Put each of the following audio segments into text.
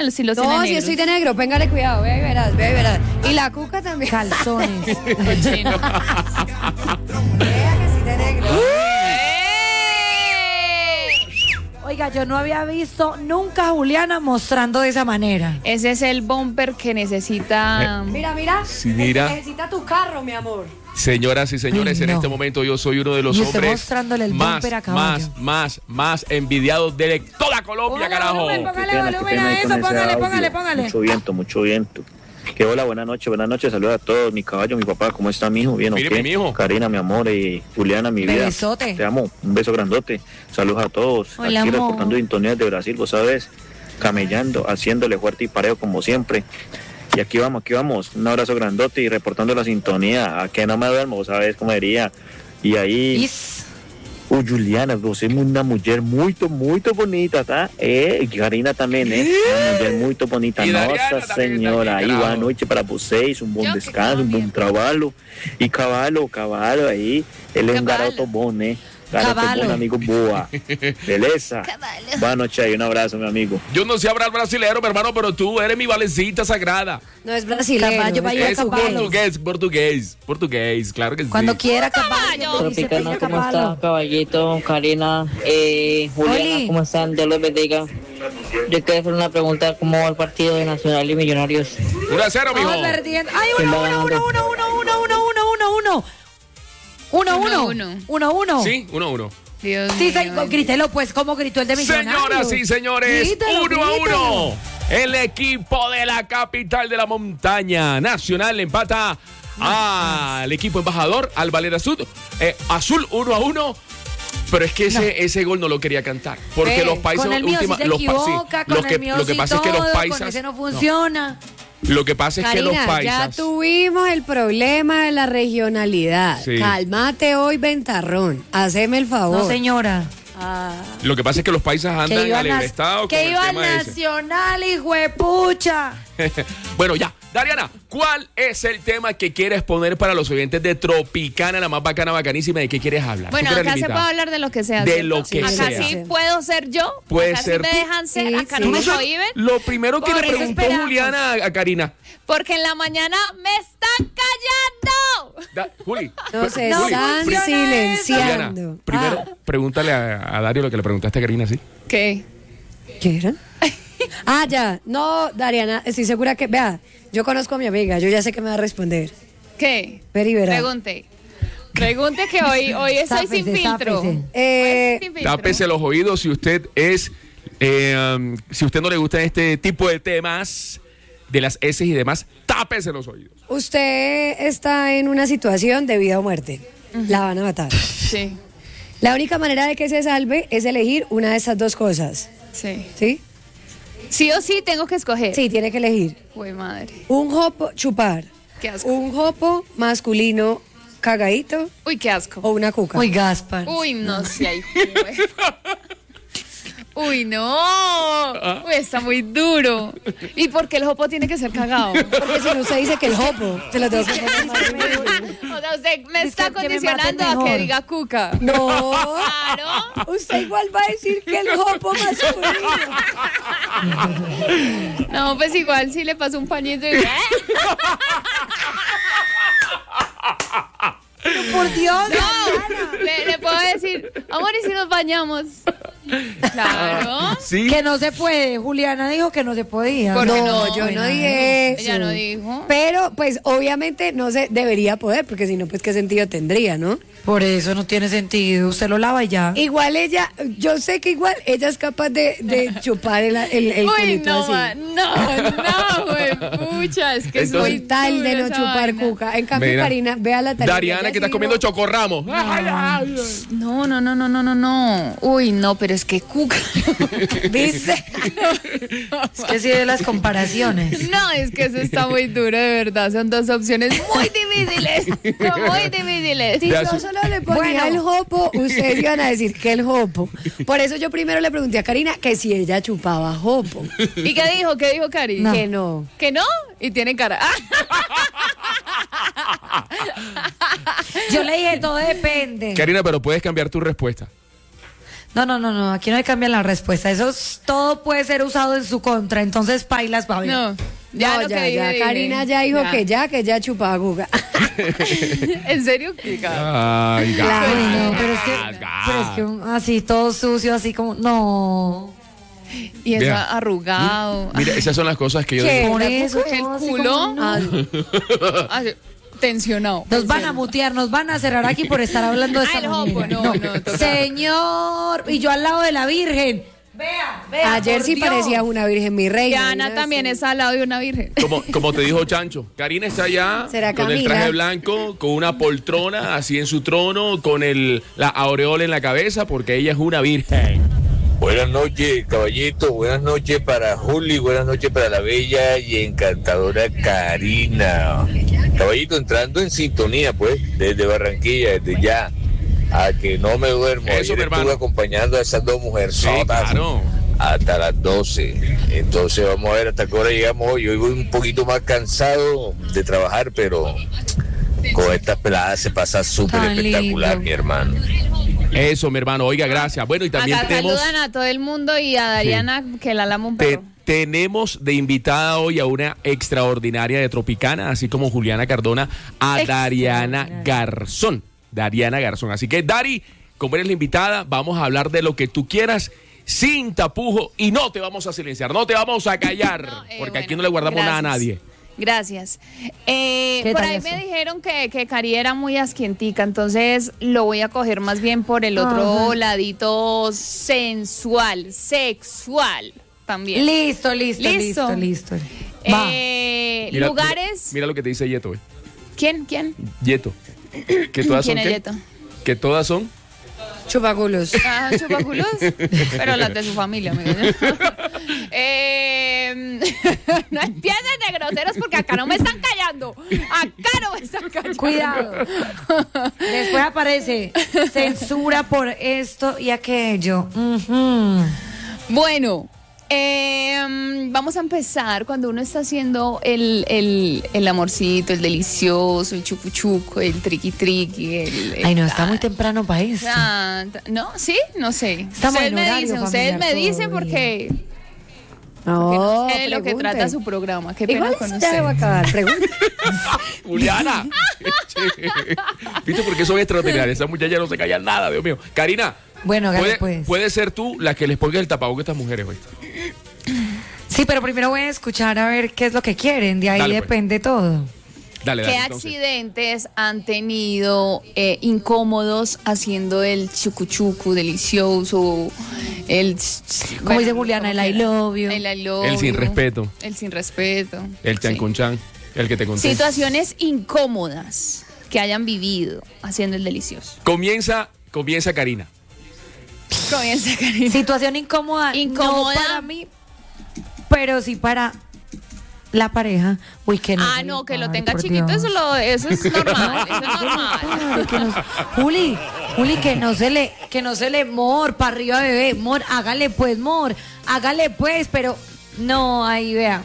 si los tiene No, negros. si estoy de negro, péngale cuidado, ve y verás, ve y verás. Y la cuca también. Calzones. Cochino. Vea que sí de negro. Oiga, yo no había visto nunca a Juliana mostrando de esa manera. Ese es el bumper que necesita. Mira, mira. Sí, mira. Necesita tu carro, mi amor. Señoras y señores, Ay, en no. este momento yo soy uno de los Y usted hombres mostrándole el más, bumper a caballo. más envidiados de toda Colombia, carajo. Póngale Qué volumen pena a ahí eso, con ese póngale. audio. Mucho viento, mucho viento. Que hola, buenas noches, saludos a todos, mi caballo, mi papá, ¿cómo está mi hijo? ¿Bien o Mire, qué? mi hijo. Karina, mi amor, y Juliana, mi vida. Besote. Te amo, un beso grandote. Saludos a todos. Hola, aquí amor. reportando sintonías de Brasil, vos sabes, camellando, haciéndole fuerte y parejo como siempre. Y aquí vamos, un abrazo grandote y reportando la sintonía, a que no me duermo, vos sabes cómo diría. Y ahí... Is. Juliana, vos sos una mujer muy bonita, ¿tá? Karina também, né? Uma mulher muito bonita. E Dariana Nossa também, Senhora, aí claro. boa noite para vocês, um bom Eu que descanso, um bom sabia. trabalho. E cavalo aí, ele é um Cavalo. garoto bom, né? Garoto Cavalo. bom, amigo boa. Beleza? Cavalo. Boa noite aí, um abraço, meu amigo. Yo no sé hablar brasilero, mi hermano, pero tú eres mi valecita sagrada. No es brasileño. Caballo, vaya Es caballo. portugués, claro que sí. Cuando quiera, caballo. Caballo. dice Tropicana, Peña ¿cómo Caballo. estás? Caballito, Karina, Juliana, Oli. ¿cómo están? Dios los bendiga. Yo quiero hacer una pregunta, ¿cómo va el partido de Nacional y Millonarios? 1-0, mijo. Vamos perdiendo. ¡Ay, ¿Quién va 1-1! ganando? 1-1. Sí, 1-1. Dios Sí, mío. grítelo pues, como gritó el de Millonarios. Señoras y señores, Grítalo, 1-1. El equipo de la capital de la montaña Nacional empata al equipo embajador, al Valera Azul, 1-1. Pero es que ese gol no lo quería cantar. Porque Ve, los paisas Con el mío sí se equivoca, con el mío lo que sí pasa es que los todo, paisas. con ese no funciona. Lo que pasa es que los Karina, ya paisas. tuvimos el problema de la regionalidad. Sí. Cálmate hoy, ventarrón. Haceme el favor. No, señora. Lo que pasa es que los paisas andan al estado con que el iba tema ese. Nacional, hijo de pucha. Bueno, ya. Dariana, ¿cuál es el tema que quieres poner para los oyentes de Tropicana, la más bacana, bacanísima? ¿De qué quieres hablar? Bueno, Tú que eres acá se invitada. puede hablar de lo que sea. De ¿cierto? lo que acá sea. sí puedo ser yo. Puede acá ser sí me tú. dejan ser. Sí, Acá sí. no ¿Tú me no sabes? prohíben. Lo primero que Por le eso preguntó esperamos. Juliana a Karina. Porque en la mañana me están callando. Juli. No se No están funciona Juliana, silenciando. primero pregúntale a Dario lo que le preguntaste a Karina, ¿sí? ¿Qué? ¿Qué era? Ya. No, Dariana, estoy segura que... Vea, yo conozco a mi amiga, yo ya sé que me va a responder. ¿Qué? Pero y verá. Pregunte que hoy estoy sin Zápese, filtro. zápese. Eh, Sin filtro. Tápese los oídos si usted es. Si usted no le gusta este tipo de temas, de las S y demás, tápese los oídos. usted está en una situación de vida o muerte. La van a matar. Sí, La única manera de que se salve es elegir una de esas dos cosas. sí. ¿Sí? Sí o sí tengo que escoger. Sí, tiene que elegir. Uy, madre. Un jopo chupar. Qué asco. Un jopo masculino cagadito Uy, qué asco. o una cuca. Uy, Gaspar. Uy, no sé. Ay, jue- Uy, no. Uy, está muy duro. ¿Y por qué el jopo tiene que ser cagado? Porque si no usted dice que el jopo, se lo tengo que poner más difícil. O sea, usted me Dice está que me condicionando maten a que mejor. diga cuca. No. Claro. Usted igual va a decir que el jopo masculino. No, pues igual si le paso un pañito y... Por Dios. No, le puedo decir, amor, ¿y si nos bañamos? Claro. Sí. Que no se puede. Juliana dijo que no se podía. ¿Por qué No, no? yo no dije eso. Ella no dijo. Pero, pues, obviamente no se debería poder, porque si no, pues, ¿qué sentido tendría, no? Por eso no tiene sentido. Usted lo lava y ya. Igual ella, yo sé que igual ella es capaz de chupar el Uy, culito no, así. güey, pucha, es que es Entonces- muy Con tal de dura no esa chupar vaina. cuca. En cambio, Mira. Karina, vea la tarea. Dariana, que estás comiendo chocorramos. No. Uy, no, pero es que cuca. ¿Viste? Es que sí de las comparaciones. No, es que eso está muy duro, de verdad. Son dos opciones muy difíciles. Son muy difíciles. Si Ya yo su- solo le ponía el jopo, ustedes iban a decir que el jopo. Por eso yo primero le pregunté a Karina que si ella chupaba jopo. ¿Y qué dijo? ¿Qué dijo Cari? No. Que no. ¿Que no? Y tiene cara. Yo le dije, todo depende. Karina, pero puedes cambiar tu respuesta. No, aquí no hay cambia la respuesta. Todo puede ser usado en su contra, entonces pailas va bien. No, ya lo que dije. Karina ya dijo que ya chupaba guga. ¿En serio? Ay, Claro. Ay, no, pero es que así todo sucio, así como, no. Y eso Vea. arrugado. Mira, esas son las cosas que yo ¿Qué? digo. Por la eso, El todo así culo. como, no. Así, tensionado. Nos van a mutear, nos van a cerrar aquí por estar hablando de Ah, esta el hopo, manera. no, total. Señor, y yo al lado de la Virgen. Vea, Ayer por sí Dios. parecía una virgen, mi reina. Diana también está al lado de una virgen. Como te dijo Chancho, Karina está allá ¿Será con el Camila? traje blanco, con una poltrona así en su trono, con la aureola en la cabeza, porque ella es una virgen. Buenas noches, caballito. Buenas noches para Juli. Buenas noches para la bella y encantadora Karina. Caballito, entrando en sintonía, pues, desde Barranquilla, desde ya, a que no me duermo. Eso, Ayer mi hermano. estuve acompañando a esas dos mujerzotas. Sí, claro. Hasta las 12. Entonces vamos a ver hasta qué hora llegamos hoy. Hoy voy un poquito más cansado de trabajar, pero con estas peladas se pasa súper Tan espectacular, lindo. mi hermano. Eso, mi hermano. Oiga, gracias. Bueno, y también Acá tenemos... saludan a todo el mundo y a Dariana, que la lama un perro. Tenemos de invitada hoy a una extraordinaria de Tropicana, así como Juliana Cardona, a Dariana Garzón. Dariana Garzón. Así que, Dari, como eres la invitada, vamos a hablar de lo que tú quieras, sin tapujo, y no te vamos a silenciar, no te vamos a callar, No, porque aquí bueno, no le guardamos nada a gracias. nadie. Gracias. ¿Qué Por tal ahí eso? me dijeron que Cari era muy asquientica, entonces lo voy a coger más bien por el otro ladito sensual, sexual también. Listo. Listo. Va. Lugares. Mira lo que te dice Yeto, ¿Quién? Yeto. ¿Que todas ¿Quién son es qué? Yeto? ¿Que todas son? Chupaculos. Ah, chupaculos, pero las de su familia, amigo. No empiecen de groseros porque acá no me están callando. Acá no me están callando. Cuidado. Después aparece censura por esto y aquello. Ujú. Bueno, vamos a empezar cuando uno está haciendo el amorcito, el delicioso, el chucuchuco, el triqui-triqui. Ay, no, está muy temprano para esto. No, sí, no sé. Estamos Ustedes en me horario dicen, ustedes me familiar dicen porque No, no sé de lo que pregunte. trata su programa. Qué pena Igual con ya se va a usted. acabar. Pregunta. Juliana. ¿Viste por qué son extraordinarias? Esas muchachas no se callan nada, Dios mío. Karina, Bueno, hágale pues. puede ser tú la que les ponga el tapabocas a estas mujeres hoy. Sí, pero primero voy a escuchar a ver qué es lo que quieren. De ahí Dale, pues. depende todo. Dale, ¿Qué entonces. accidentes han tenido incómodos haciendo el chucuchucu delicioso? Como dice Juliana, el I love you. El I love El sin you, respeto. El sin respeto. El chan Sí. con chan, el que te conté. Situaciones incómodas que hayan vivido haciendo el delicioso. Comienza Karina. Comienza, Karina. Situación incómoda. Incómoda. No para mí, pero sí para la pareja. Uy, que no. Ah, se no, le que lo pare, tenga por chiquito, Dios. eso es normal. Eso es normal. Claro, que Juli, que no se le, mor, para arriba, bebé, mor, hágale pues, pero no, ahí vea.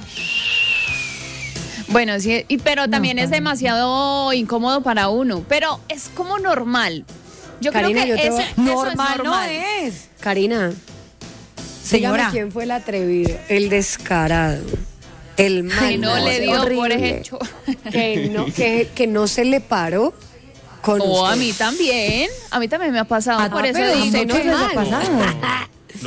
Bueno, sí, pero también es para mí. demasiado incómodo para uno, pero es como normal. Yo Karina, creo yo que te voy- eso Normal, es normal. no es. Karina, Señora. dígame quién fue el atrevido, el descarado, el Que mal, no le dio por horrible, ejemplo. que no se le paró con O a usted. mí también. A mí también me ha pasado. Por eso pero digo. usted no es les ha malo. pasado.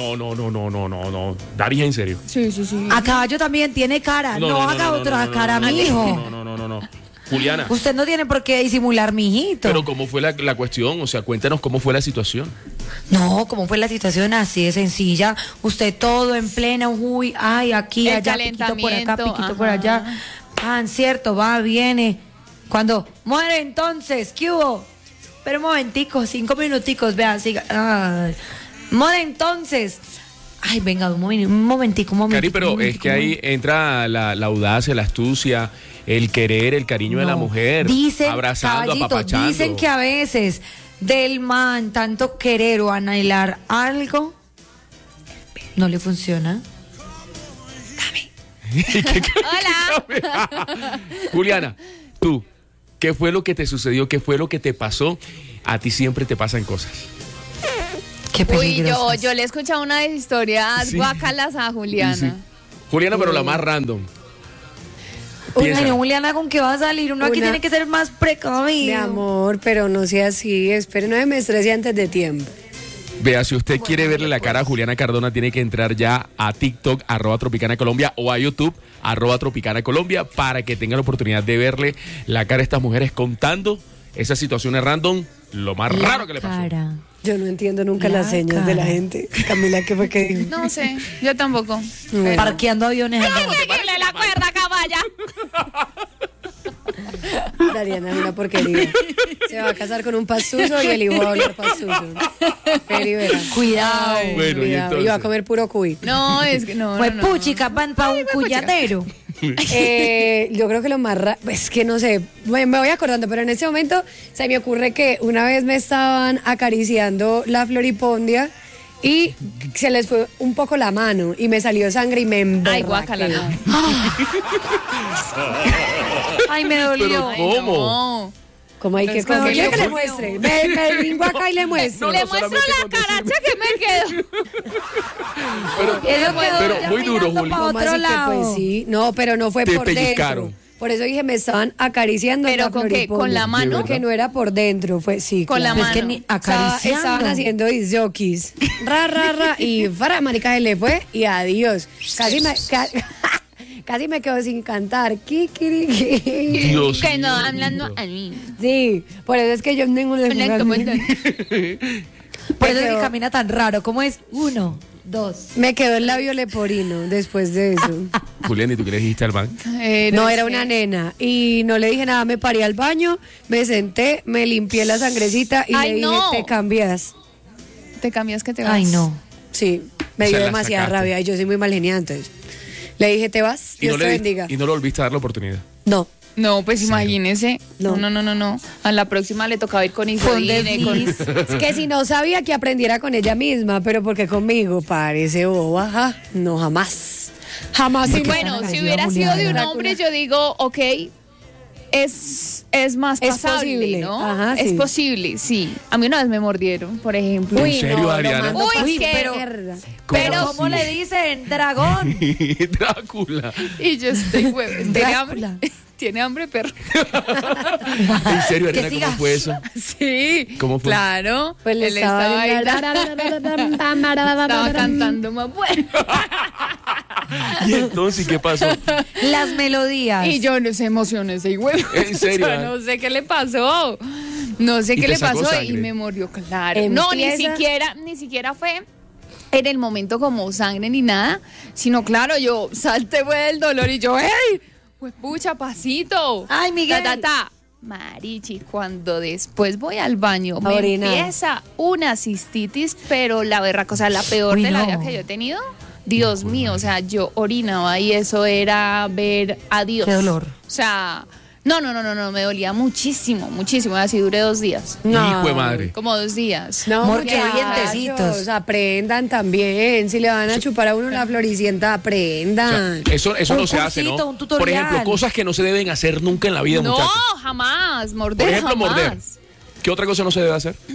No. Dari, en serio. Sí. A caballo también tiene cara. No, haga otra cara, mijo. No. Juliana, Usted no tiene por qué disimular, mijito. pero ¿cómo fue la cuestión? O sea, cuéntanos cómo fue la situación. No, ¿cómo fue la situación? Así de sencilla. Usted todo en plena, uy, ay, aquí, El allá, piquito por acá, calentamiento, piquito por ajá. allá. Pan, cierto, va, viene. Cuando muere entonces, ¿qué hubo? Pero un momentico, 5 minuticos, vea, siga. Ay. Muere entonces. Ay, venga, un momentico. Cari, pero es que ahí entra la audacia, la astucia, el querer, el cariño de la mujer, Dicen, abrazando, caballito, apapachando. dicen que a veces del man tanto querer o anhelar algo no le funciona. Hola. Juliana, tú, ¿qué fue lo que te sucedió? ¿Qué fue lo que te pasó? A ti siempre te pasan cosas. Qué Uy, peligroso. yo le he escuchado unas historias Sí. guacalas a Juliana. Sí. Juliana, pero la más random. Uy, Piensa. Juliana, ¿con qué va a salir? Uno aquí Una- tiene que ser más precavido. Mi amor, pero no sea así. Espere, no me estrese antes de tiempo. Vea, si usted quiere verle la cara a Juliana Cardona, tiene que entrar ya a TikTok, @Tropicana Colombia, o a YouTube, @Tropicana Colombia, para que tenga la oportunidad de verle la cara a estas mujeres contando esas situaciones random, lo más raro que le pasó. Cara. Yo no entiendo nunca La las señas de la cara. gente. Camila, ¿qué fue que dijo? No sé, yo tampoco. Bueno. Parqueando aviones allá. Síguele la cuerda, caballa. Dariana es una porquería. Se va a casar con un pastuso y el hijo va a hablar pastuso. Feli, verá. Cuidado. Ay, Bueno, y cuidado. entonces. Y va a comer puro cuy. No, es que no. Pues no, no. puchica, pan pa' un cuyatero. Yo creo que lo más raro, es que no sé, me voy acordando, pero en ese momento se me ocurre que una vez me estaban acariciando la floripondia y se les fue un poco la mano y me salió sangre y me emberraqué. Ay, guácala, no. Ay, me dolió. Ay, ¿Cómo? no. ¿Cómo hay que Es que comer? dolió. Que le muestre. Me ringo acá y le muestro. No, Le no, muestro solamente la con decir- caracha que me quedó. Eso quedó pero ya muy duro, mirando Juli. pa' ¿Cómo otro así que lado. pues sí? No, pero no fue Te por pellizcaron. dentro. Por eso dije, me estaban acariciando ¿Pero la con qué? ¿Con la floripondia. mano? Porque no era por dentro, fue sí. Con la claro. Es que mano. ni acariciando. Estaban haciendo disjockeys. Ra, y para marica se le fue y adiós. Casi me quedo sin cantar. Kikiriki. Dios Que no mío, hablando lindo. a mí. Sí, por eso es que yo tengo una ¿Cómo estás? Por eso es que quedó- camina tan raro. ¿Cómo es? 1, 2. Me quedó el labio leporino después de eso. Juliana, ¿y tú qué le dijiste al man? No, era una nena. Y no le dije nada, me paré al baño, me senté, me limpié la sangrecita y Ay, le dije, no. te cambias. Te cambias que te vas. Ay, no. Sí, me Se dio la demasiada sacaste. rabia y yo soy muy mal geniada, entonces. Le dije, te vas, Y Dios no, te le, bendiga. y no le volviste a dar la oportunidad. No. No, pues imagínese. No. No. A la próxima le tocaba ir con Fue un Isodine, con... desliz. Es que si no sabía que aprendiera con ella misma, pero porque conmigo parece boba, ajá, no jamás. Jamás. Porque Bueno, están si agradecidos, hubiera sido de un Juliana. hombre, yo digo, ok, es más Es pasable, posible, ¿no? ajá, es sí. posible, sí. A mí una vez me mordieron, por ejemplo. ¿En serio, lo Adriana? mando Uy, pa' qué mierda. Pero, así? ¿cómo le dicen? Dragón. Drácula. Y yo estoy ¿tiene hambre? Drácula. ¿Tiene hambre, perro? ¿En serio, Que Adriana, siga. cómo fue eso? Sí. ¿Cómo fue? Claro. Pues le Él estaba ahí, estaba estaba cantando más bueno. ¿Y entonces qué pasó? Las melodías. Y yo no se emocionó ese huevo. ¿En serio? Yo no sé qué le pasó. No sé ¿Y qué te le sacó pasó sangre? y me murió, claro. No, ni siquiera fue en el momento como sangre ni nada, sino claro, yo salté fue del dolor y yo, ¡hey! Pues pucha, pasito. Ay, Miguel. Ta. Marichi, cuando después voy al baño, A me orinar. empieza una cistitis, pero la berraca, o sea, la peor Uy, de la no. vida que yo he tenido. Dios mío, o sea, yo orinaba y eso era ver a Dios. Qué dolor. O sea, no, me dolía muchísimo, así duré 2 días. Hijo de madre. Como 2 días. No, Amor, qué muchachos, dientecitos. aprendan también. Si le van a chupar a uno la floricienta, O aprendan. sea, eso Un no se hace, ¿no? cursito, un tutorial. Por ejemplo, cosas que no se deben hacer nunca en la vida, No, muchachos. jamás, morder Por ejemplo, jamás. morder. ¿Qué otra cosa no se debe hacer?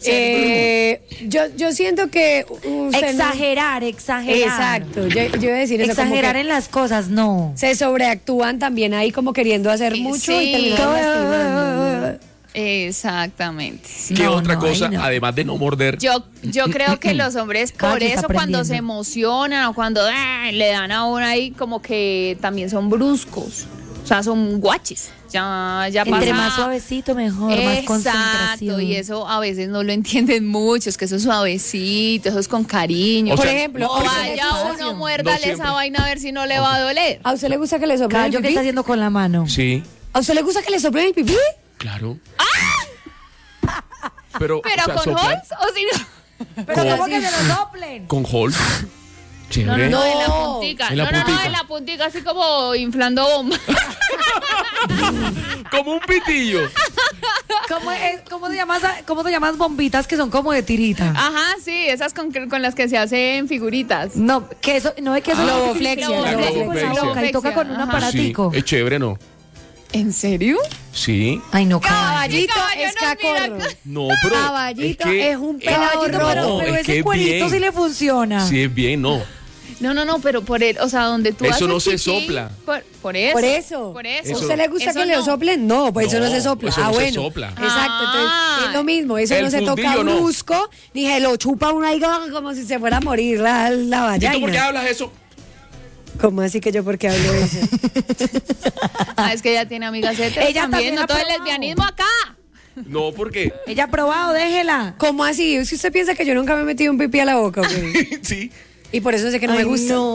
Yo siento que usted no- Exagerar. Exacto, yo iba a decir eso, como Exagerar que en las cosas, no. se sobreactúan también ahí como queriendo hacer Sí, mucho sí. y terminan lastimando. Exactamente. sí. ¿Qué No, otra no, cosa, ahí no. además de no morder? Yo creo que los hombres por Calle está eso cuando se aprendiendo. emocionan o cuando le dan a uno ahí como que también son bruscos. O sea, son guaches. Ya Entre pasa. más suavecito, mejor. Más Exacto, concentración. y eso a veces no lo entienden mucho, es que eso es suavecito, eso es con cariño. O Por sea, ejemplo, O ¿a usted vaya le- uno, No muérdale siempre. esa vaina a ver si no le va a doler. ¿a usted le gusta que le soplen el Callo, ¿qué pipí? está haciendo con la mano? Sí, ¿A usted le gusta que le soplen el pipí? claro. Pero, Pero o sea, con soplar Holmes o si no. Pero Con- ¿cómo que se lo soplen? con Hall. Chévere. No, en la No, puntica. en la No, puntica. en la puntica, así como inflando bomba. Como un pitillo. ¿Cómo se llaman bombitas que son como de tirita? Ajá, sí, esas con las que se hacen figuritas. No, que eso, no es que eso Globoflexia, es la globoflexia. globoflexia. Y toca con un Ajá. aparatico. Sí, es chévere, ¿no? ¿En serio? Sí. Ay, no, Caballito caballo es nos mira cacorro. acá. No, pero. Caballito que- es un pelado Caballito, rojo. pero, No, pero es que ese es cuerito bien. sí le funciona. Sí, es bien, no. No, pero por él, o sea, donde tú Eso haces no se pipí, sopla. Por eso. Por eso. Por eso. ¿A Eso- usted le gusta Eso que le no. soplen? No, pues eso no No, se sopla. eso no se Bueno. sopla. Exacto, entonces es lo mismo. Eso El no se toca fundillo no. brusco, ni se lo chupa uno ahí como si se fuera a morir la ¿Y tú por qué vallaina. hablas eso? ¿Cómo así que yo por qué hablo de eso? Ah, es que ella tiene amigas heteras Ella también no ha todo el probado. lesbianismo acá. No, porque. Ella ha probado, déjela. ¿Cómo así? Si usted piensa que yo nunca me he metido un pipí a la boca, ¿o qué? Sí. Y por eso sé que no Ay, me gusta. no.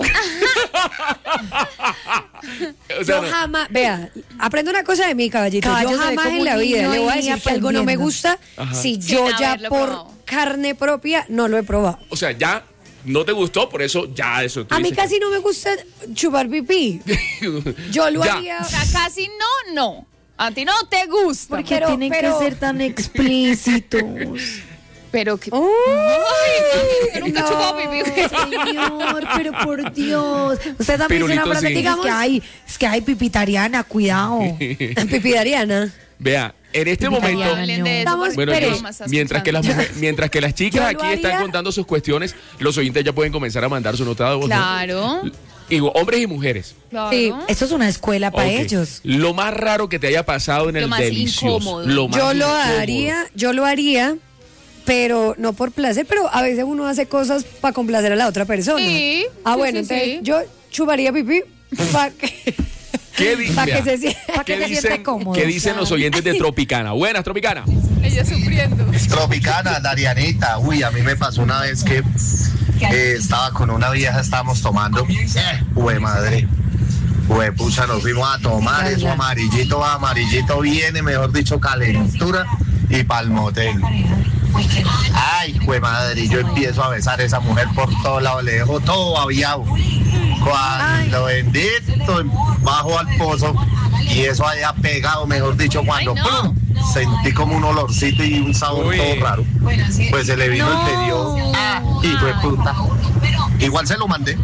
O sea, Yo no. jamás, vea, aprendo una cosa de mí, caballito. Caballo yo se ve jamás como en un la vida niño le voy a ahí decir que algo no me aprendiendo. gusta Ajá. si Sin yo ya haberlo por probado. carne propia no lo he probado. O sea, ya no te gustó, por eso ya eso. tú A mí dices casi no me gusta chupar pipí. que- Yo lo Ya. haría. O sea, casi no. A ti no te gusta. ¿Por qué Pero- tienen pero- que ser tan explícitos? Pero que. Uy, Yo nunca he chupado pipí. Señor, pero por Dios. Usted también dice una Pirulito, frase sí. que dice es que hay pipitariana, cuidado. pipí de Ariana. Vea, en este momento. Italiano. Hablen de eso, Estamos- porque Bueno, espere. mi yo- mamá está mientras que, escuchando. mientras que las chicas Yo aquí lo están haría- contando sus cuestiones, los oyentes ya pueden comenzar a mandar su nota de voz. ¿no? Claro. Y hombres y mujeres. Claro. Sí. Esto es una escuela para Ok. ellos. Lo más raro que te haya pasado en Lo el más delicioso. incómodo. Lo más Yo lo incómodo. haría, pero no por placer, pero a veces uno hace cosas para complacer a la otra persona. Sí, Ah, sí, bueno, sí, entonces sí. yo chuparía pipí para que, ¿Qué, pa' vea, que se sienta. Para que ¿qué se sienta dicen, cómodo. ¿qué dicen los oyentes de Tropicana? Buenas, Tropicana. Ella sufriendo. Tropicana, Darianita. Uy, a mí me pasó una vez que estaba con una vieja, estábamos tomando. Uy, madre. Uy, pucha, nos fuimos a tomar. Eso amarillito viene, mejor dicho, calentura y pa'l motel. Ay, jue madre, yo empiezo a besar a esa mujer por todos lados, le dejo todo aviado. Cuando bendito, bajo al pozo y eso haya pegado, mejor dicho, cuando Ay, no. ¡pum! Sentí como un olorcito y un sabor Uy. todo raro. Pues se le vino el pedido. Y fue puta. Igual se lo mandé.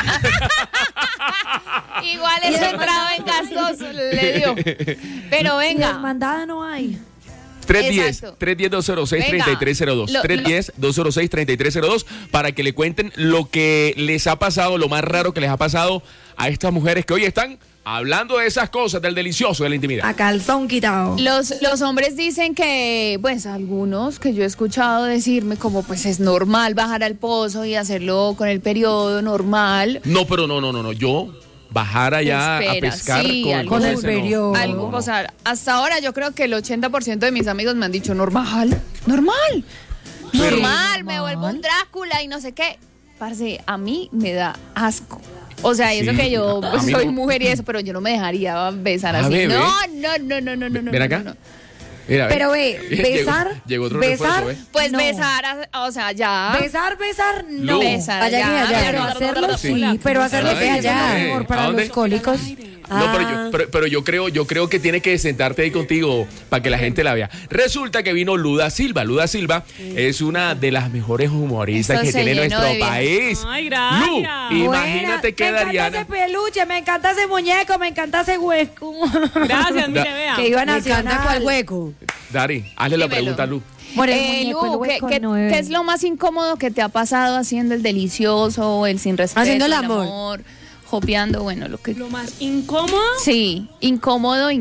Igual eso entrado en gastoso le dio. Pero venga. Desmandada no hay. 310, 310-206-3302. Venga. 310-206-3302 para que le cuenten lo que les ha pasado, lo más raro que les ha pasado a estas mujeres que hoy están hablando de esas cosas, del delicioso, de la intimidad. A calzón quitado. Los hombres dicen que, pues algunos que yo he escuchado decirme como pues es normal bajar al pozo y hacerlo con el periodo normal. No, pero no. Yo bajar allá Espera, a pescar sí, con algo con el ese, no. periodo. Algo, No. o sea, hasta ahora yo creo que el 80% de mis amigos me han dicho normal, normal, me vuelvo un Drácula y no sé qué. Parce, a mí me da asco. O sea, y eso Sí, que yo a mí soy no. mujer y eso, pero yo no me dejaría besar Ah, así. bebé. No. Ven acá. no. Mira, Pero ve, besar, Llegó otro besar, refuerzo, ¿eh? Pues no. besar, o sea, ya. Besar, no. Lu. Besar, Vaya que ya. allá. Pero hacerlo Sí. sí, pero hacerlo ¿A sí dónde? es lo mejor ¿A para dónde? los cólicos. No, Ah. pero yo creo que tienes que sentarte ahí contigo para que la gente la vea. Resulta que vino Luda Silva. Luda Silva es una de las mejores humoristas Esto que se tiene llenó nuestro de viejas. país. Ay, gracias. Lu, imagínate que Me encanta Dariana. ese peluche, me encanta ese muñeco, me encanta ese hueco. Gracias, mire, vea. Que iba a Me encanta nacional. cuál hueco. Dari, hazle la Dímelo. pregunta a Lu. Bueno, el muñeco, el Lu, hueco ¿qué no es. qué es lo más incómodo que te ha pasado haciendo el delicioso, el sin respeto, Haciendo el el amor. jopeando, bueno, lo que... Lo más incómodo, Sí, incómodo.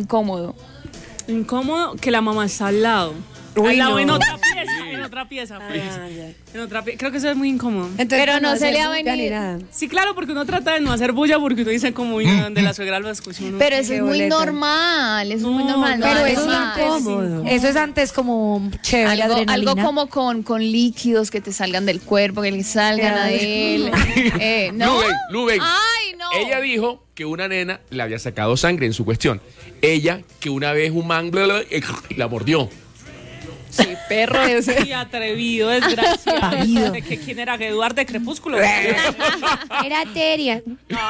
incómodo que la mamá está al lado. Uy, al lado, no. en otra pieza, pues. Creo que eso es muy incómodo. Entonces, Pero no se hacer le ha bulla ni venido. nada. Sí, claro, porque uno trata de no hacer bulla porque uno dice como, uy, no, donde la suegra lo escucha uno. Pero eso Qué es muy boleta. normal, eso es muy No, normal. Pero no, eso es además, incómodo. Eso es antes como chévere, Algo adrenalina. como con líquidos que te salgan del cuerpo, que le salgan a él. ¿No? Lu, ven. Ay, no. Ella dijo que una nena le había sacado sangre en su cuestión. Ella, que una vez un man y la mordió. Sí, perro ese. Sí, atrevido, desgraciado. Pavido. ¿De que quién era? ¿Que Eduardo de Crepúsculo? Era Teria.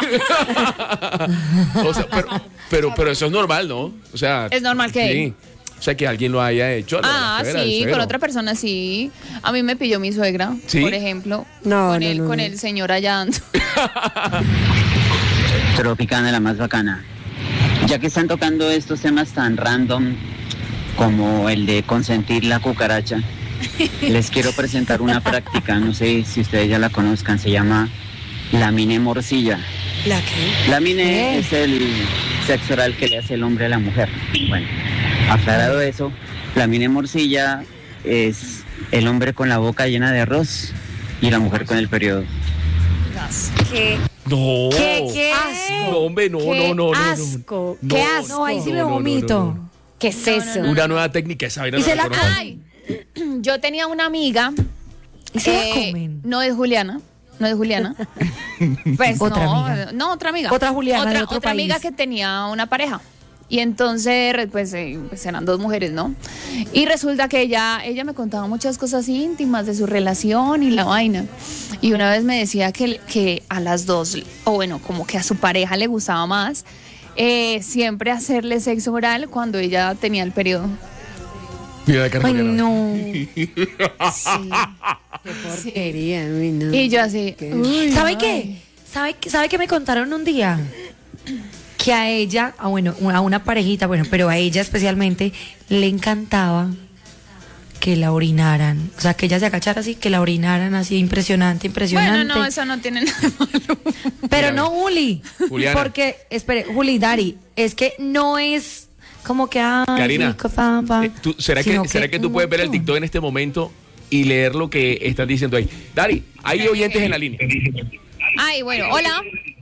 O sea, pero eso es normal, ¿no? O sea, ¿Es normal qué? Sí. O sea, que alguien lo haya hecho. lo de la Ah, suegra, del sí, suegro. con otra persona sí. A mí me pilló mi suegra, ¿Sí? por ejemplo. No, con no, el, no, con no. el señor allá ando. Tropicana, la más bacana. Ya que están tocando estos temas tan random como el de consentir la cucaracha, les quiero presentar una práctica, no sé si ustedes ya la conozcan, se llama lamine morcilla. ¿La qué? Lamine es el sexo oral que le hace el hombre a la mujer. Bueno, aclarado eso, lamine morcilla es el hombre con la boca llena de arroz y la mujer con el periodo. ¿Qué? No. ¿Qué? No, hombre, no, Qué no, no, no. asco, No, qué no. asco. No, ahí sí me No, no, no, vomito. no, no. ¿Qué es eso? Una nueva técnica, esa vaina Y no se la la conozco. Ay, yo tenía una amiga. ¿Y se la comen? No es Juliana. No es Juliana. Pues Otra no, amiga. no, otra amiga. Otra Juliana de otro otra país. amiga que tenía una pareja. Y entonces, pues eran dos mujeres, ¿no? Y resulta que ella me contaba muchas cosas íntimas de su relación y la vaina. Y una vez me decía que a las dos, o bueno, como que a su pareja le gustaba más, siempre hacerle sexo oral cuando ella tenía el periodo. Mira la cara Ay, Juliana. no. Sí. Qué porquería, uy, no. Y yo así, uy, ¿Sabe ay. qué? ¿Sabe qué me contaron un día? Que a ella, a una parejita, bueno, pero a ella especialmente, le encantaba que la orinaran. O sea, que ella se agachara así, que la orinaran así, impresionante. Bueno, no, eso no tiene nada de malo. Pero no, Juli. Juliana. Porque, espere, Juli, Dari, es que no es como que... Karina, ¿será sino que tú puedes ver el TikTok en este momento y leer lo que están diciendo ahí? Dari, hay oyentes en la línea. Ay, bueno, hola.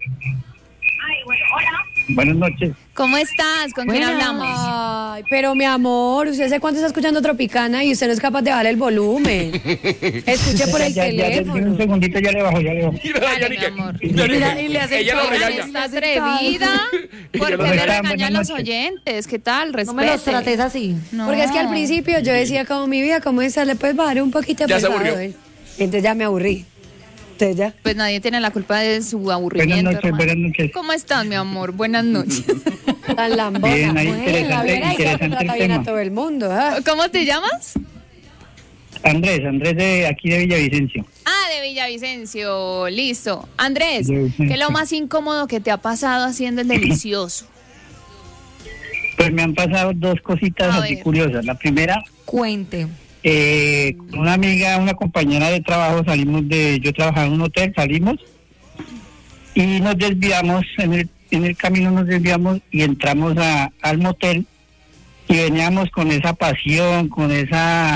Buenas noches. ¿Cómo estás? ¿Con quién hablamos? Ay, pero mi amor, usted hace cuánto está escuchando Tropicana y usted no es capaz de bajar el volumen. Escuche por el teléfono. Un segundito, ya le bajo. Dale, mi amor. Mira, y le hace Ella lo caso. regaña. Está atrevida. ¿Por qué lo me regaña, regañan buenas los noches. oyentes? ¿Qué tal? No me los Respete. trates así. No. Porque es que al principio yo decía como mi vida, ¿cómo es? ¿Le puedes bajar un poquito? Ya por se favor? aburrió. Entonces ya me aburrí. Entonces ya. Pues nadie tiene la culpa de su aburrimiento, Buenas noches, hermano. buenas noches. ¿Cómo estás, mi amor? Buenas noches. Tan lambona. Bien, ahí Bueno, interesante, la vera y que interesante trata el bien a tema. todo el mundo. ¿Ah? ¿Cómo te llamas? Andrés de aquí de Villavicencio. Ah, de Villavicencio. Listo. Andrés, Villavicencio. ¿qué es lo más incómodo que te ha pasado haciendo el delicioso? Pues me han pasado dos cositas A así ver. curiosas. La primera, Cuente. con una amiga, una compañera de trabajo, yo trabajaba en un hotel, salimos y nos desviamos, en el camino nos desviamos y entramos al motel y veníamos con esa pasión, con ese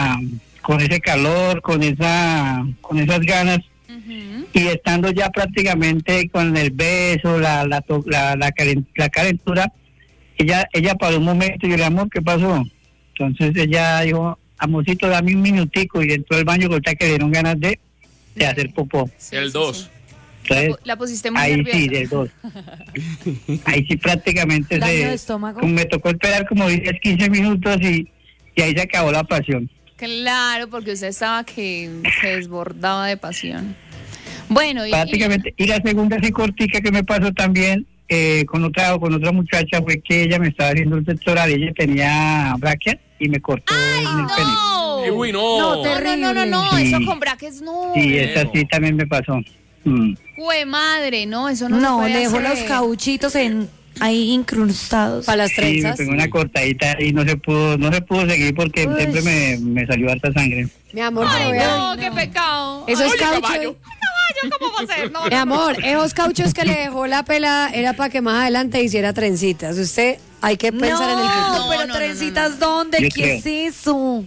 calor, con esas ganas. Y estando ya prácticamente con el beso, la calentura, ella paró un momento y yo le dije, amor, ¿qué pasó? Entonces ella dijo, amorcito, dame un minutico, y entró al baño con que le dieron ganas de hacer popó. El 2. Entonces, La pusiste muy ahí nerviosa. sí, del 2. Ahí sí prácticamente Daño de estómago. me tocó esperar como 10, 15 minutos y ahí se acabó la pasión. Claro, porque usted estaba que se desbordaba de pasión. Bueno, y Prácticamente. Y la segunda así cortica que me pasó también con otra muchacha fue que ella me estaba haciendo un sexo oral y ella tenía braquias y me cortó en el pene. no. Uy, no. No, No, terrible. no, Sí. eso con braques no. Sí, esa sí también me pasó. Jue madre, no, eso no, se No, puede le dejó hacer. los cauchitos ahí incrustados. Para las Sí, me trenzas. pegó una cortadita y no se pudo seguir porque Uy. siempre me salió harta sangre. Mi amor, Ay, pero vea. no, qué pecado. Esos Oye, cauchos. caballo. Caballo, ¿cómo va a ser? No, Mi amor, esos cauchos que le dejó la pela era para que más adelante hiciera trencitas. Usted hay que pensar en el futuro. No, pero no, trencitas, ¿dónde? Yo ¿Qué creo. es eso?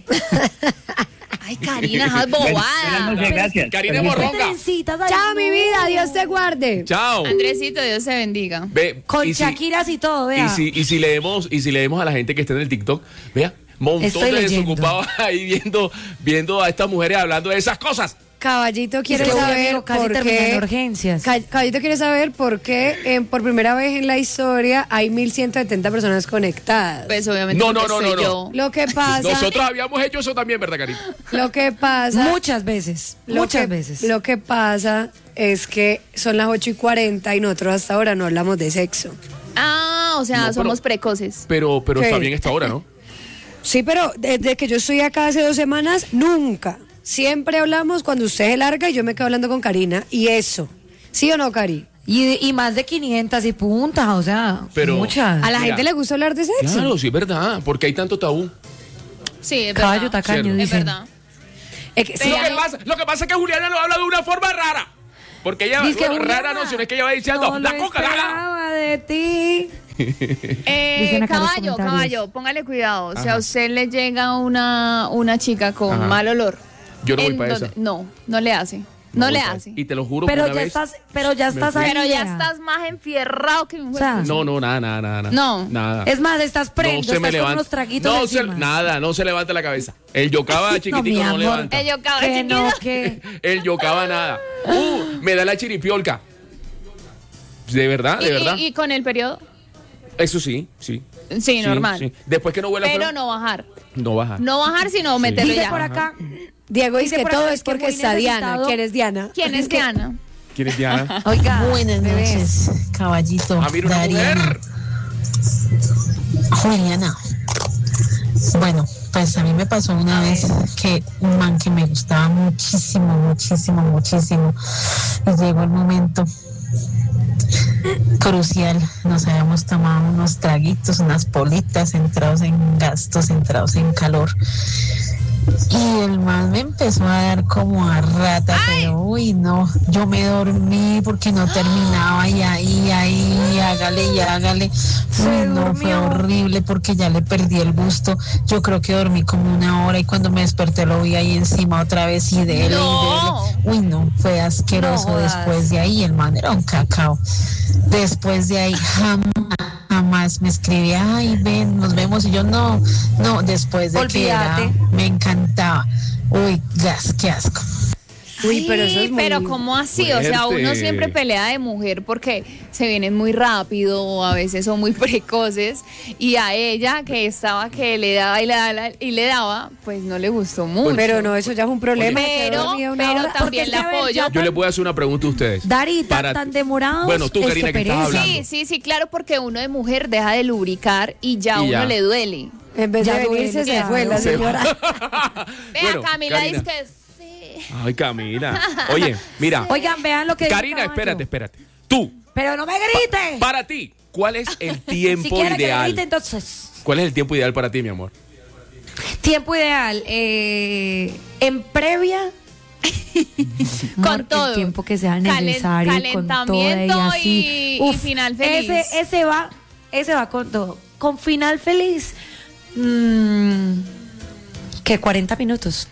Ay, Karina, esas Buenas bobadas. noches, gracias. Karina Permiso. Morronga. Trencitas, ay, Chao, no. mi vida, Dios te guarde. Chao. Andresito, Dios te bendiga. Ve, Con y si- Shakiras y todo, vea. Y si leemos a la gente que está en el TikTok, vea, montón Estoy de leyendo. desocupados ahí viendo a estas mujeres hablando de esas cosas. Caballito quiere Es que, saber amigo, casi por terminan qué. urgencias. Caballito quiere saber por qué por primera vez en la historia hay 1.170 personas conectadas. Pues obviamente No, porque no, no, soy no, yo. Lo que pasa, Nosotros habíamos hecho eso también, ¿verdad, Karina? lo que pasa, Muchas veces, muchas veces. Lo que pasa es que son las 8:40 y nosotros hasta ahora no hablamos de sexo. Ah, o sea, No, pero- somos precoces. Pero ¿Qué? está bien esta hora, ¿no? Sí, pero desde que yo estoy acá hace 2 semanas, nunca. Siempre hablamos cuando usted se larga y yo me quedo hablando con Karina. Y eso. ¿Sí o no, Cari? Y más de 500 y puntas, o sea, Pero, muchas. A la Mira. gente le gusta hablar de sexo. Claro, sí es verdad, porque hay tanto tabú. Sí, es Caballo verdad. tacaño, Cierto. Es dicen. verdad. Es que, sí, Lo que pasa es que Juliana lo habla de una forma rara. Porque ella, Dice que bueno, rara Juliana, no, sino es que ella va diciendo, no la lo coca, la. esperaba de ti. Dicen acá los Caballo, comentarios. póngale cuidado. Si a Ajá. usted le llega una chica con Ajá. mal olor. Yo no voy ¿en para dónde? esa. No le hace. No le voy para hace. esa. Y te lo juro Pero que una ya vez estás, pero ya me estás fui. ahí. Pero ya vea. estás más enfierrado que un O sea, No, nada. No. Nada. Es más, estás prendo, no se me estás con levanta. unos traguitos No encima. nada, no se levanta la cabeza. El yocaba chiquitico mi no, amor. levanta. Ellos cabrón Que chiquito. no, que... El yocaba nada. Me da la chiripiolca. De verdad, de verdad. Y con el periodo. Eso sí. Sí, normal. Sí. Después que no huele Pero feo, no bajar. no baja. No bajar, sino meterlo Dice ya. por acá, Diego dice Dice que por todo acá es que porque muy está Diana. necesitado. ¿Quién es Diana? ¿Quién es Diana? ¿Quién es Diana? oiga, Buenas bebé. noches, caballito. Ah, mira una Dariana. mujer. Juliana. Bueno, pues a mí me pasó una vez que un man que me gustaba muchísimo. Y llegó el momento crucial. Nos habíamos tomado unos traguitos, unas politas, entrados en gastos, entrados en calor. Y el man me empezó a dar como a rata, pero uy no, yo me dormí porque no terminaba y ahí, hágale. Uy no, fue horrible porque ya le perdí el gusto. Yo creo que dormí como 1 hora y cuando me desperté lo vi ahí encima otra vez y dele. Uy no, fue asqueroso. No jodas. Después de ahí el man era un cacao. Después de ahí jamás me escribía, ay ven, nos vemos, y yo no, después de Olvídate. que me encantaba. Uy, qué asco. Uy, pero eso es muy... Pero ¿cómo así? O sea, fuerte. uno siempre pelea de mujer porque se vienen muy rápido, o a veces son muy precoces, y a ella que estaba que le daba y le daba, pues no le gustó mucho. Pero no, eso ya es un problema. Pero también le apoyo. Yo les voy a hacer una pregunta a ustedes. Dari, Para- tan demorados. Bueno, tú, es Karina, que estás pereza. hablando. Sí, claro, porque uno de mujer deja de lubricar y ya a Y uno ya. le duele. En vez Ya de venirse, duele, se fue la Se señora. Vea, Bueno, Camila Karina. dice que sí. Ay, Camila. Oye, mira. Oigan, vean lo que dice Karina, Caballo. espérate. Tú, Pero no me grite. para ti, ¿cuál es el tiempo Si quiere que le ideal? grite, entonces. ¿Cuál es el tiempo ideal para ti, mi amor? Tiempo ideal. En previa. Con todo. El tiempo que sea necesario. Con todo y calentamiento así. y final feliz. Ese va con todo. Con final feliz. Que 40 minutos.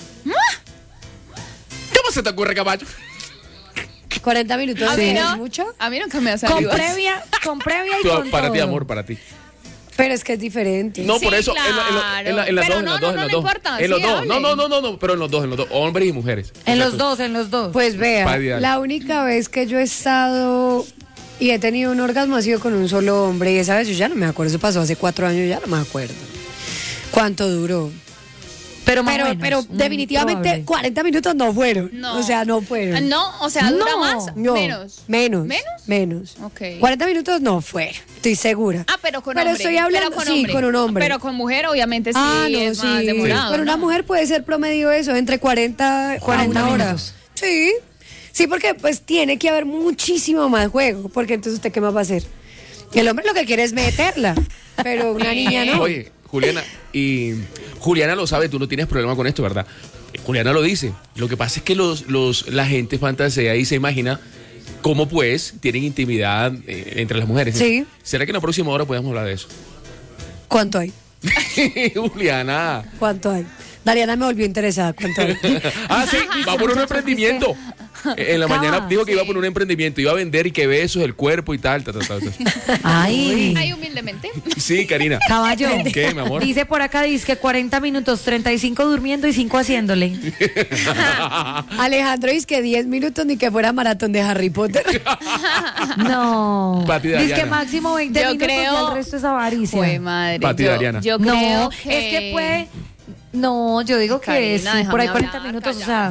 ¿Cómo se te ocurre, caballo? 40 minutos A mí ¿es no. mucho? A mí nunca me ha Con salido. previa y con Para ti, todo. amor, para ti. Pero es que es diferente. No, Sí, por eso, claro. en las Pero dos, no, en las no, dos, no importa, En los sí, dos, hable. no, pero en los dos, hombres y mujeres. En los Exacto. dos. Pues vea, Para ideal. la única vez que yo he estado y he tenido un orgasmo ha sido con un solo hombre, y esa vez yo ya no me acuerdo, eso pasó hace 4 años, ya no me acuerdo cuánto duró. Pero más o Pero, menos, pero muy definitivamente probable. 40 minutos no fueron. No. O sea, no fueron. No, o sea, dura No, más, no, menos. Menos. Ok. 40 minutos no fueron, estoy segura. Ah, pero con Pero hombre. estoy hablando, Pero sí, con un hombre. Pero con mujer, obviamente, sí, Ah, no, es más sí. demorado. Con una ¿no? mujer puede ser promedio eso, entre 40 a 40 una hora. minutos. Sí. Sí, porque pues tiene que haber muchísimo más juego, porque entonces usted qué más va a hacer. El hombre lo que quiere es meterla, pero una niña no. Oye, Juliana, y Juliana lo sabe, tú no tienes problema con esto, ¿verdad? Juliana lo dice. Lo que pasa es que la gente fantasea y se imagina cómo pues tienen intimidad entre las mujeres. Sí. ¿Será que en la próxima hora podemos hablar de eso? ¿Cuánto hay? Juliana. ¿Cuánto hay? Dariana me volvió interesada. ¿Cuánto hay? Ah, sí, va a poner un emprendimiento. En la mañana dijo que iba a sí. poner un emprendimiento, iba a vender y que besos, el cuerpo y tal. Ay. Ay, humildemente. Sí, Karina. Caballo. ¿Qué, mi amor? Dice por acá, dice que 40 minutos, 35 durmiendo y 5 haciéndole. Alejandro dice que 10 minutos ni que fuera maratón de Harry Potter. No. Pati Dice Dariana. que máximo 20 Yo minutos creo- y el resto es avaricia. Fue madre. Pati Dariana. Yo creo No, que... es que puede. No, yo digo que Karina, sí, por ahí déjame 40 hablar, minutos, o sea.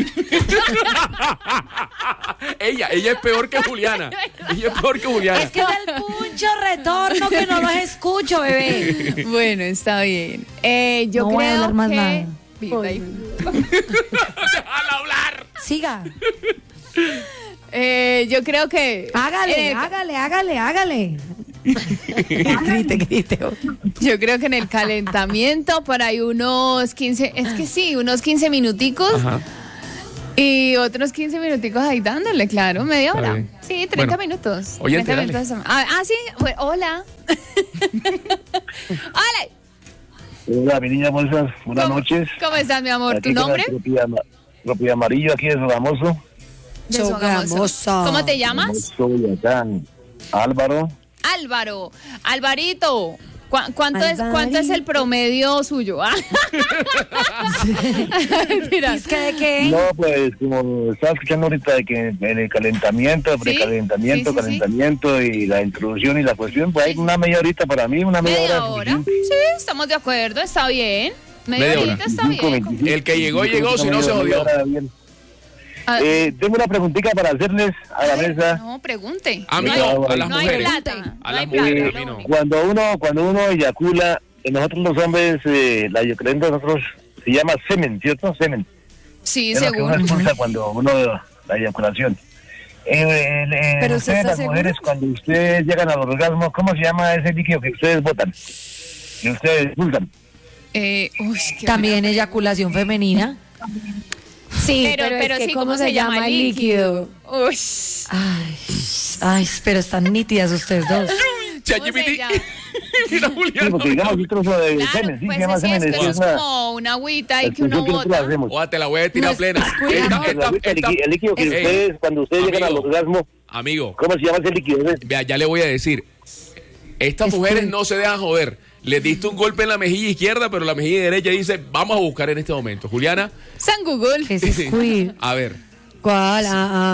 ella es peor que Juliana. Ella es peor que Juliana. Es que es el puncho retorno que no los escucho, bebé. Bueno, está bien. Yo No voy a creo hablar más que... nada. Déjala hablar. Siga. Yo creo que... Hágale. Grite. Yo creo que en el calentamiento por ahí unos 15, unos 15 minuticos. Ajá. Y otros 15 minuticos ahí dándole, claro, media hora. Bien. Sí, 30 minutos. Oye, 30 minutos. Sí, bueno, hola. Hola. Hola, mi niña hermosa, buenas noches. ¿Cómo estás, mi amor? Aquí ¿Tu nombre? Tropi Amarillo, aquí de Sogamoso. De Sogamoso. ¿Cómo te llamas? Soy acá, Álvaro. Alvarito. ¿Cuánto es el promedio suyo? Mira. ¿Es que de qué? No, pues como estaba escuchando ahorita de que en el calentamiento, precalentamiento, calentamiento y la introducción y la cuestión, pues hay una media horita para mí, una media hora. Sí, estamos de acuerdo, está bien. Media horita está bien. El que llegó, si no se jodió. Tengo una preguntita para hacerles a la mesa. No, pregunte. A mí no, a las no mujeres. Hay plata. A las mujeres, a mí no. Cuando uno eyacula, nosotros los hombres, la eyaculante de nosotros se llama semen, ¿cierto? Semen. Sí, es seguro. Lo que uno expulsa cuando uno, la eyaculación. Pero ustedes, las mujeres, cuando ustedes llegan al orgasmo, ¿cómo se llama ese líquido que ustedes botan? Que ustedes expulsan. También eyaculación femenina. Sí, pero sí, ¿cómo se llama el líquido? Uy. Ay, pero están nítidas ustedes dos. ChatGPT. Sí, porque digamos un trozo de semen, sí, pues se llama semen. Es como una agüita y que uno bota. Te la voy a tirar plena. El líquido que ustedes, cuando ustedes llegan al orgasmo, amigo, ¿cómo se llama ese líquido? Vea, ya le voy a decir. Estas mujeres no se dejan joder. Le diste un golpe en la mejilla izquierda, pero la mejilla derecha dice, vamos a buscar en este momento. Juliana. San Google. A ver. ¿Cuál?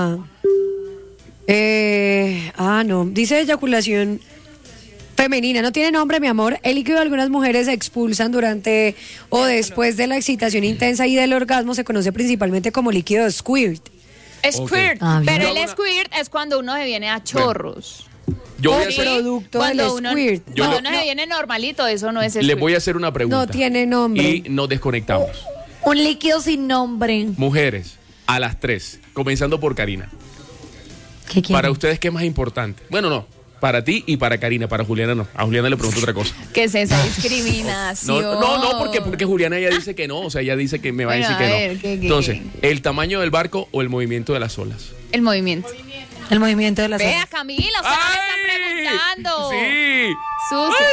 No. Dice eyaculación femenina. No tiene nombre, mi amor. El líquido de algunas mujeres se expulsan durante o después de la excitación intensa y del orgasmo. Se conoce principalmente como líquido squirt. Squirt. Pero el squirt es cuando uno se viene a chorros. Producto del squirt. Cuando uno se viene normalito, eso no es squirt. Le voy a hacer una pregunta. No tiene nombre. Y nos desconectamos. Un líquido sin nombre. Mujeres, a las 3, comenzando por Karina. ¿Qué quiere? Para ustedes, ¿qué es más importante? Bueno, no. Para ti y para Karina. Para Juliana no. A Juliana le pregunto otra cosa. ¿Qué es esa discriminación? No, porque Juliana ya dice que no. O sea, ella dice que me va a decir que no. Entonces, ¿el tamaño del barco o el movimiento de las olas? El movimiento. El movimiento de las olas. Vea, Camila, usted me está preguntando. Sí. Susi.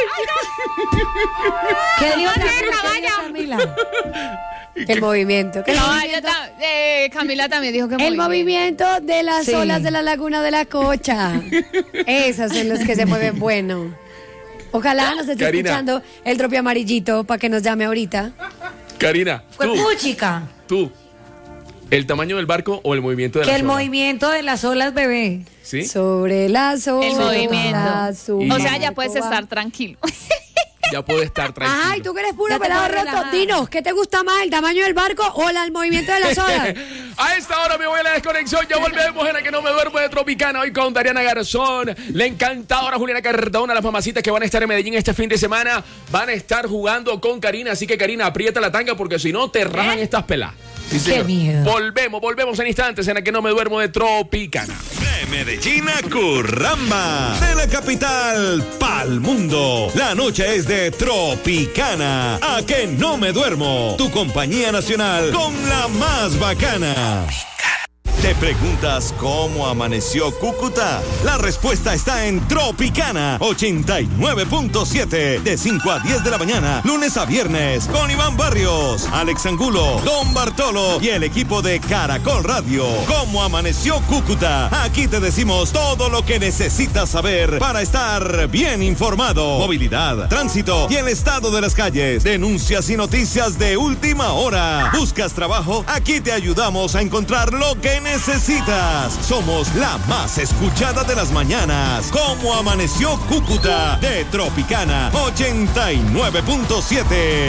¿Qué dijo Camila? El movimiento. Camila también dijo que el movimiento de las olas de la laguna de la Cocha. Esas son las que se mueven bueno. Ojalá nos esté escuchando el Tropi Amarillito para que nos llame ahorita. Karina, tú. ¿El tamaño del barco o el movimiento de las olas? El movimiento de las olas, bebé. ¿Sí? Sobre las olas. El movimiento. O sea, ya puedes estar tranquilo. Ya puede estar tranquilo. Ay, tú que eres puro pelado roto. Dinos, ¿qué te gusta más, el tamaño del barco o el movimiento de las olas? A esta hora me voy a la desconexión. Ya volvemos en la que no me duermo de Tropicana. Hoy con Dariana Garzón, la encantadora Juliana Cardona, las mamacitas que van a estar en Medellín este fin de semana. Van a estar jugando con Karina. Así que, Karina, aprieta la tanga porque si no te rajan estas pelas. Sí, qué miedo. Volvemos en instantes en la que no me duermo de Tropicana. De Medellín a Curramba, de la capital pa'l mundo. La noche es de Tropicana. A que no me duermo. Tu compañía nacional con la más bacana. ¿Te preguntas cómo amaneció Cúcuta? La respuesta está en Tropicana 89.7 de 5 a 10 de la mañana, lunes a viernes, con Iván Barrios, Alex Angulo, Don Bartolo y el equipo de Caracol Radio. ¿Cómo amaneció Cúcuta? Aquí te decimos todo lo que necesitas saber para estar bien informado. Movilidad, tránsito y el estado de las calles, denuncias y noticias de última hora. ¿Buscas trabajo? Aquí te ayudamos a encontrar lo que necesitas. Somos la más escuchada de las mañanas. ¿Cómo amaneció Cúcuta? De Tropicana 89.7.